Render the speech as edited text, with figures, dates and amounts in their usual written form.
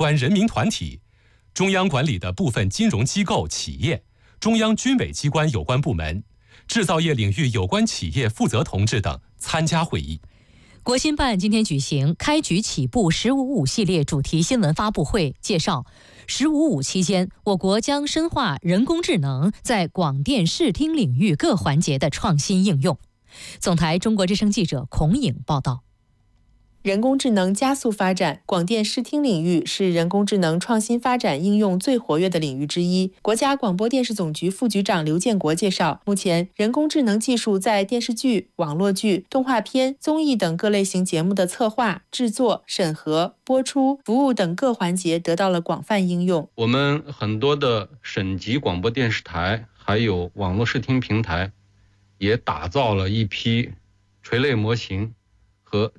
关人民团体、中央管理的部分金融机构企业、中央军委机关有关部门、制造业领域有关企业负责同志等参加会议。 国新办今天举行开局起步“15+5”系列主题新闻发布会，介绍“15+5”期间，我国将深化人工智能在广电视听领域各环节的创新应用。总台中国之声记者孔颖报道。 人工智能加速发展，广电视听领域是人工智能创新发展应用最活跃的领域之一。国家广播电视总局副局长刘建国介绍，目前人工智能技术在电视剧、网络剧、动画片、综艺等各类型节目的策划、制作、审核、播出、服务等各环节得到了广泛应用。 我们很多的省级广播电视台还有网络视听平台也打造了一批垂类模型和